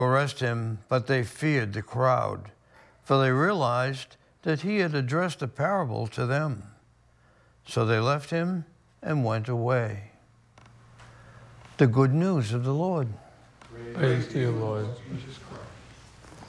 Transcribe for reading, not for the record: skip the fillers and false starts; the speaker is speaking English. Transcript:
arrest him, but they feared the crowd, for they realized that he had addressed a parable to them. So they left him and went away. The good news of the Lord. Praise to you, Lord. Jesus Christ.